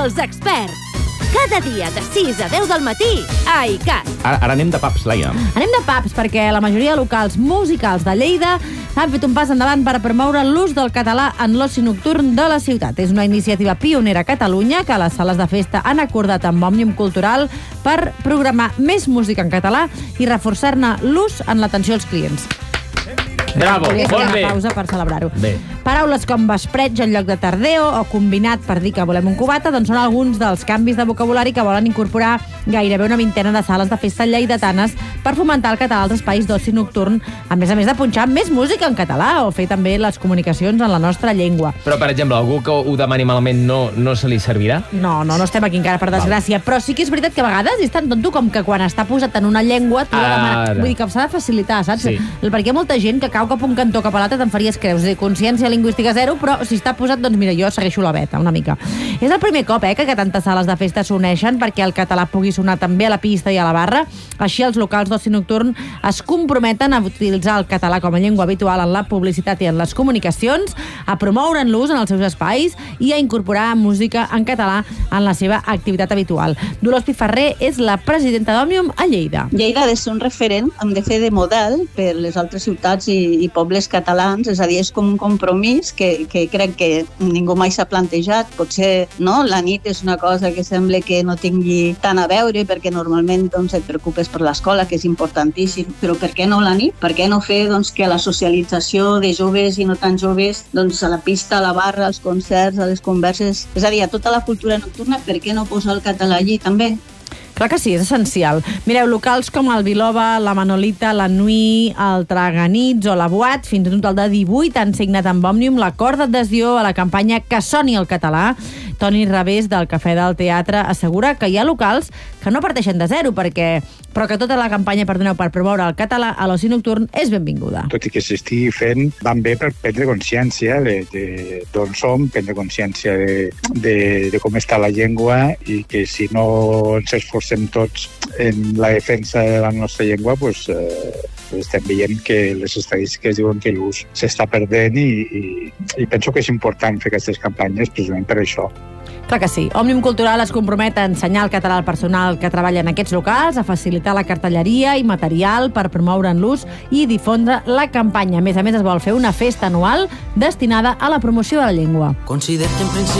Els experts. Cada dia de 6 a 10 del matí a ICAT. Ara anem de pubs, Laia. Anem de pubs perquè la majoria de locals musicals de Lleida han fet un pas endavant per promoure l'ús del català en l'oci nocturn de la ciutat. És una iniciativa pionera a Catalunya que les sales de festa han acordat amb Òmnium Cultural per programar més música en català i reforçar-ne l'ús en l'atenció als clients. Bravo, Volia fer molt una bé. pausa per celebrar-ho. Bé. Paraules com vespreig en lloc de tardeo o combinat per dir que volem un cubata doncs són alguns dels canvis de vocabulari que volen incorporar gairebé una vintena de sales de festa lleidatanes per fomentar el català als espais d'oci nocturn, a més de punxar més música en català o fer també les comunicacions en la nostra llengua. Però, per exemple, algú que ho demani malament no se li servirà? No estem aquí encara, per desgràcia. Però sí que és veritat que a vegades és tan tonto com que quan està posat en una llengua tu la demanes. Vull dir que s'ha de facilitar, saps? Sí. Perquè hi ha molta gent que cau cap un cantó cap a l'altre te'n faries creus. És a dir, consciència lingüística zero, però si està posat, doncs mira, jo segueixo la beta una mica. És el primer cop que tantes sales de festa s'uneixen perquè el català pugui sonar també a la pista i a la barra. Així els locals d'oci nocturn es comprometen a utilitzar el català com a llengua habitual en la publicitat i en les comunicacions, a promoure'n l'ús en els seus espais i a incorporar música en català en la seva activitat habitual. Dolors Piferrer és la presidenta d'Òmnium a Lleida. Lleida ha de ser un referent, hem de fer de model per les altres ciutats i pobles catalans, és a dir, és com un compromís que crec que ningú mai s'ha plantejat. Potser la nit és una cosa que sembla que no tingui tant a veure perquè normalment et preocupes per l'escola, que és importantíssim, però per què no la nit? Per què no fer que la socialització de joves i no tan joves a la pista, a la barra, als concerts, a les converses, és a dir, a tota la cultura nocturna, per què no posar el català allí també? Clar que sí, és essencial. Mireu, locals com el Biloba, la Manolita, la Nui, el Traganits o la Boat, fins a un total de 18 han signat amb Òmnium l'acord d'adhesió a la campanya Que soni el català. Toni Revés, del Cafè del Teatre, assegura que hi ha locals que no parteixen de zero, però que tota la campanya per promoure el català a l'oci nocturn és benvinguda. Tot i que s'estigui fent, van bé per prendre consciència d'on som, prendre consciència de com està la llengua i que si no ens esforcem tots en la defensa de la nostra llengua, estem veient que les estadístiques diuen que l'ús s'està perdent i penso que és important fer aquestes campanyes precisament per això. Clar que sí. Òmnium Cultural es compromet a ensenyar el català al personal que treballa en aquests locals, a facilitar la cartelleria i material per promoure'n l'ús i difondre la campanya. A més, es vol fer una festa anual destinada a la promoció de la llengua.